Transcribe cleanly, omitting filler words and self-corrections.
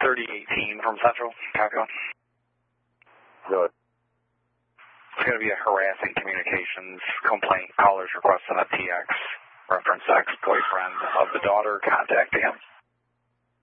3018 from Central. Copy on. Good. It's going to be a harassing communications complaint. Callers requesting a TX reference ex-boyfriend of the daughter contacting him.